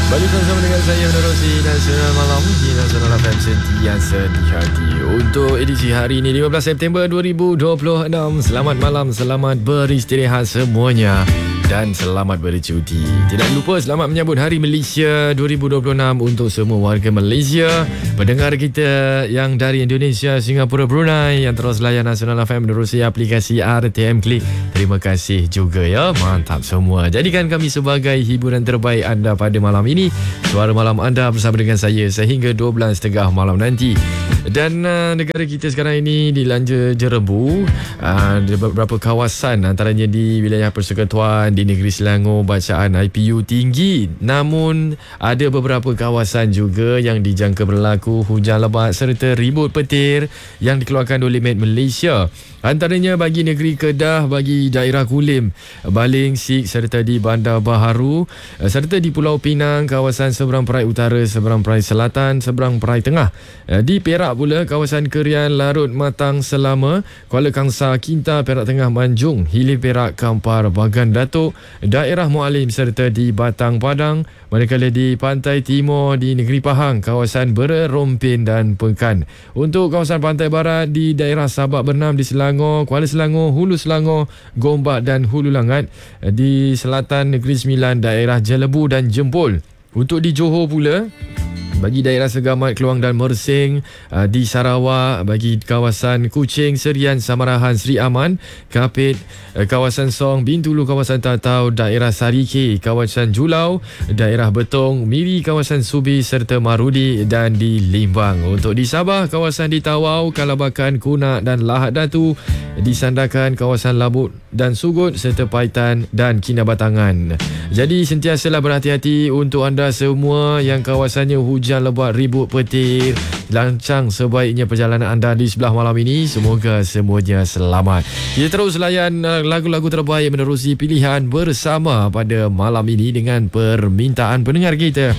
Balik bersama dengan saya menerusi Nasional Malam di Nasional FM sentiasa di hati. Untuk edisi hari ini 15 September 2026. Selamat malam, selamat beristirahat semuanya dan selamat bercuti. Tidak lupa selamat menyambut Hari Malaysia 2026 untuk semua warga Malaysia, pendengar kita yang dari Indonesia, Singapura, Brunei yang terus layan Nasional FM menerusi aplikasi RTM Klik. Terima kasih juga ya, mantap semua. Jadikan kami sebagai hiburan terbaik anda pada malam ini. Suara malam anda bersama dengan saya sehingga 12.30 malam nanti. Dan negara kita sekarang ini dilanda jerebu. Ada beberapa kawasan, antaranya di wilayah Persekutuan, di negeri Selangor, bacaan IPU tinggi. Namun ada beberapa kawasan juga yang dijangka berlaku hujan lebat serta ribut petir yang dikeluarkan oleh Met Malaysia. Antaranya bagi negeri Kedah, bagi daerah Kulim, Baling, Sik serta di Bandar Baharu, serta di Pulau Pinang, kawasan seberang perai utara, seberang perai selatan, seberang perai tengah. Di Perak pula, kawasan Kerian, Larut, Matang, Selama, Kuala Kangsar, Kinta, Perak Tengah, Manjung, Hilir Perak, Kampar, Bagan Datuk, daerah Mualim serta di Batang Padang. Manakala di Pantai Timur, di negeri Pahang, kawasan Bera, Rompin dan Pekan. Untuk kawasan Pantai Barat, di daerah Sabak Bernam, di Selangor, Kuala Selangor, Hulu Selangor, Gombak dan Hulu Langat. Di selatan Negeri Sembilan, daerah Jelebu dan Jempol. Untuk di Johor pula, bagi daerah Segamat, Keluang dan Mersing, di Sarawak, bagi kawasan Kuching, Serian, Samarahan, Sri Aman, Kapit, kawasan Song, Bintulu, kawasan Tatau, daerah Sarike, kawasan Julau, daerah Betong, Miri, kawasan Subi serta Marudi dan di Limbang. Untuk di Sabah, kawasan di Tawau, Kalabakan, Kunak dan Lahad Datu, di Sandakan, kawasan Labut dan Sugut serta Paitan dan Kinabatangan. Jadi sentiasalah berhati-hati untuk anda semua yang kawasannya hujan lebat, ribut petir. Lancang sebaiknya perjalanan anda di sebelah malam ini. Semoga semuanya selamat. Kita terus layan lagu-lagu terbaik menerusi pilihan bersama pada malam ini dengan permintaan pendengar kita.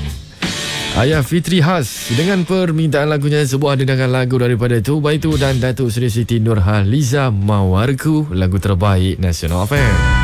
Ayah Fitri Has dengan permintaan lagunya, sebuah dendangan lagu daripada Tubaitu dan Datuk Seri Siti Nurhaliza, Mawarku, lagu terbaik Nasional FM.